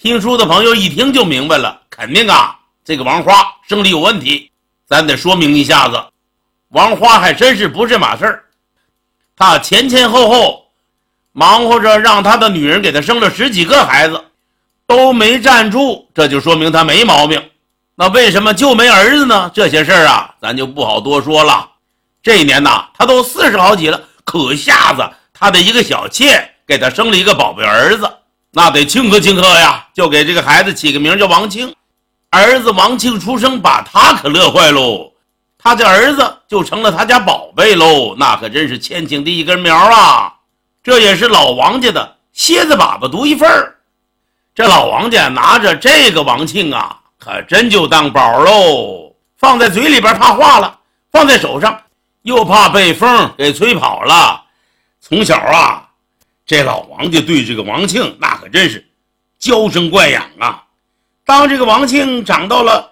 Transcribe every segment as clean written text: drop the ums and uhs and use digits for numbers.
听书的朋友一听就明白了，肯定啊，这个王花生理有问题。咱得说明一下子，王花还真是不是码事儿。他前前后后忙活着让他的女人给他生了10几个孩子，都没站住，这就说明他没毛病。那为什么就没儿子呢？这些事儿啊，咱就不好多说了。这一年呐，他都40好几了，可下子他的一个小妾给他生了一个宝贝儿子，那得庆贺庆贺呀，就给这个孩子起个名叫王庆。儿子王庆出生，把他可乐坏喽，他这儿子就成了他家宝贝喽，那可真是千顷的一根苗啊！这也是老王家的蝎子粑粑独一份儿。这老王家拿着这个王庆啊，可真就当宝喽，放在嘴里边怕化了，放在手上又怕被风给吹跑了。从小啊，这老王家对这个王庆那可真是娇生惯养啊。当这个王庆长到了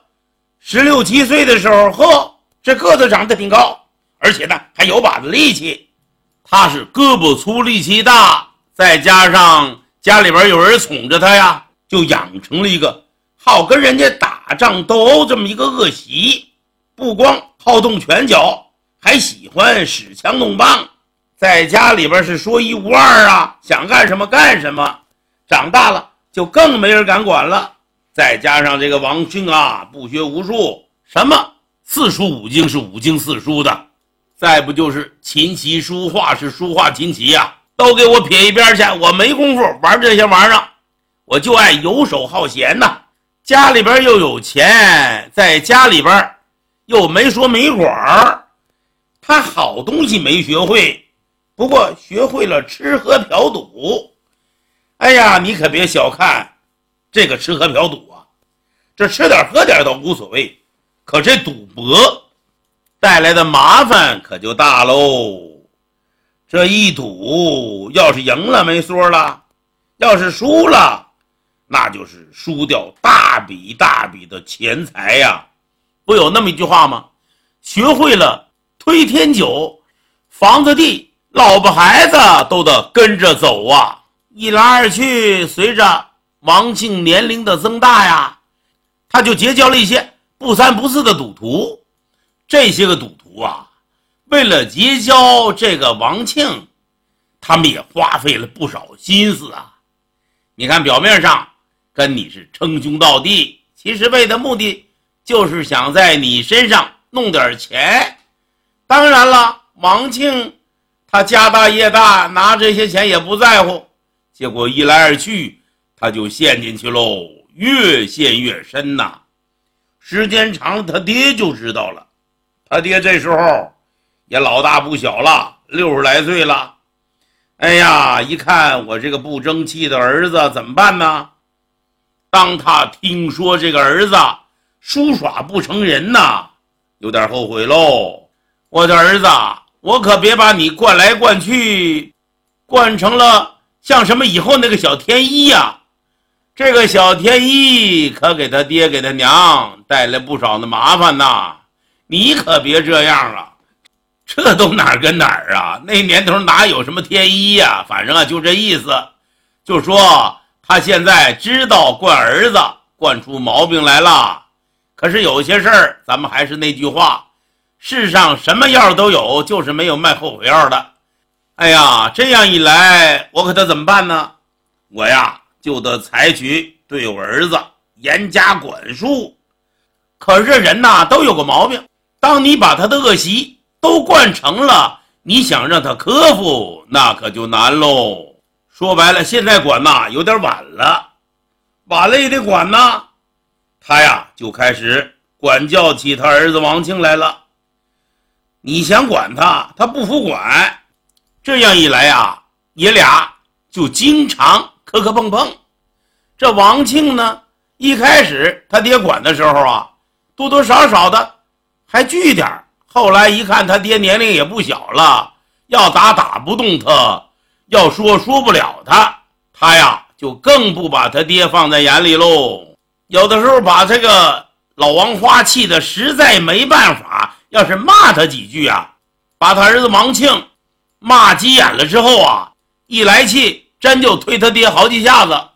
16、17岁的时候，呵，这个子长得挺高，而且呢还有把子力气。他是胳膊粗力气大，再加上家里边有人宠着他呀，就养成了一个好跟人家打仗斗殴这么一个恶习。不光好动拳脚，还喜欢使枪弄棒，在家里边是说一无二啊，想干什么干什么。长大了就更没人敢管了。再加上这个王庆啊，不学无术，什么4书5经是5经4书的，再不就是琴棋书画是书画琴棋啊，都给我撇一边去，我没工夫玩这些玩意儿，我就爱游手好闲呐。家里边又有钱，在家里边又没说没管儿，他好东西没学会，不过学会了吃喝嫖赌。哎呀，你可别小看这个吃喝嫖赌啊，这吃点喝点倒无所谓，可这赌博带来的麻烦可就大喽。这一赌，要是赢了没说了，要是输了，那就是输掉大笔大笔的钱财呀。不有那么一句话吗？学会了推天九，房子地老婆孩子都得跟着走啊。一来二去，随着王庆年龄的增大呀，他就结交了一些不三不四的赌徒。这些个赌徒啊，为了结交这个王庆，他们也花费了不少心思啊。你看表面上跟你是称兄道弟，其实为的目的就是想在你身上弄点钱。当然了，王庆他家大业大，拿这些钱也不在乎，结果一来二去他就陷进去喽，越陷越深呐。时间长了，他爹就知道了。他爹这时候也老大不小了，60来岁了。哎呀，一看我这个不争气的儿子怎么办呢？当他听说这个儿子书耍不成人呐，有点后悔喽。我的儿子，我可别把你灌来灌去，灌成了像什么以后那个小天一呀。这个小天一可给他爹给他娘带来不少的麻烦呐，你可别这样啊。这都哪儿跟哪儿啊，那年头哪有什么天一呀，反正啊就这意思，就说他现在知道惯儿子惯出毛病来了。可是有些事儿咱们还是那句话，世上什么药都有，就是没有卖后悔药的。哎呀，这样一来我可得怎么办呢？我呀就得采取对我儿子严加管束。可是人呐都有个毛病，当你把他的恶习都惯成了，你想让他克服，那可就难喽。说白了，现在管呐有点晚了，晚了也得管呐。他呀就开始管教起他儿子王庆来了。你想管他，他不服管。这样一来啊，爷俩就经常磕磕碰碰。这王庆呢，一开始他爹管的时候啊，多多少少的还拘点，后来一看他爹年龄也不小了，要打打不动他，要说不了他，他呀就更不把他爹放在眼里喽。有的时候把这个老王花气的实在没办法，要是骂他几句啊，把他儿子王庆骂急眼了之后啊，一来气真就推他爹好几下子。